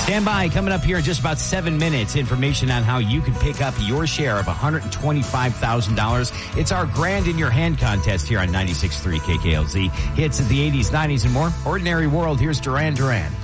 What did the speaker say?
Stand by. Coming up here in just about 7 minutes, information on how you can pick up your share of $125,000. It's our Grand in Your Hand contest here on 96.3 KKLZ. Hits of the 80s, 90s, and more. Ordinary World. Here's Duran Duran.